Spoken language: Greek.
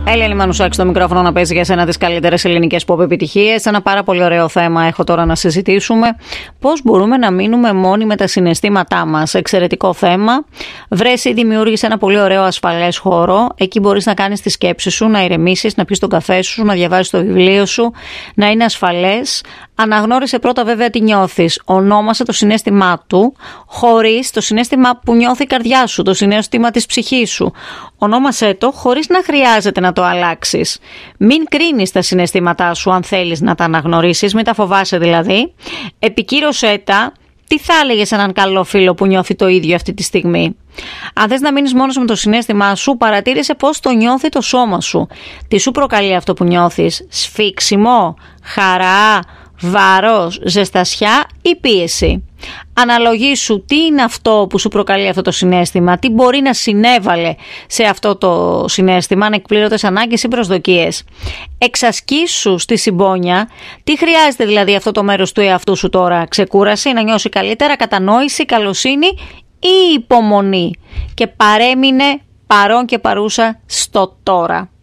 Έλληνη Μανουσάκη στο μικρόφωνο να παίζει για σένα τις καλύτερες ελληνικές pop επιτυχίες. Ένα πάρα πολύ ωραίο θέμα έχω τώρα να συζητήσουμε. Πώς μπορούμε να μείνουμε μόνοι με τα συναισθήματά μας. Εξαιρετικό θέμα. Βρες ή δημιούργησε ένα πολύ ωραίο ασφαλές χώρο. Εκεί μπορείς να κάνεις τη σκέψη σου, να ηρεμήσεις, να πεις τον καφέ σου, να διαβάσεις το βιβλίο σου, να είναι ασφαλές. Αναγνώρισε πρώτα βέβαια τι νιώθεις. Ονόμασε το συναίσθημά του, χωρίς το συναίσθημα που νιώθει η καρδιά σου, το συναίσθημα της ψυχής σου. Ονόμασέ το χωρίς να χρειάζεται να το αλλάξεις. Μην κρίνεις τα συναισθήματά σου αν θέλεις να τα αναγνωρίσεις, μην τα φοβάσαι δηλαδή. Επικύρωσέ τα. Τι θα έλεγες σε έναν καλό φίλο που νιώθει το ίδιο αυτή τη στιγμή? Αν θες να μείνεις μόνος με το συναίσθημά σου, παρατήρησε πώς το νιώθει το σώμα σου. Τι σου προκαλεί αυτό που νιώθεις? Σφίξιμο, χαρά, βάρος, ζεστασιά ή πίεση? Αναλογήσου τι είναι αυτό που σου προκαλεί αυτό το συναίσθημα, τι μπορεί να συνέβαλε σε αυτό το συναίσθημα, ανεκπλήρωτες ανάγκες ή προσδοκίες. Εξασκήσου στη συμπόνια, τι χρειάζεται δηλαδή αυτό το μέρος του εαυτού σου τώρα? Ξεκούραση, να νιώσει καλύτερα, κατανόηση, καλοσύνη ή υπομονή? Και παρέμεινε παρόν και παρούσα στο τώρα.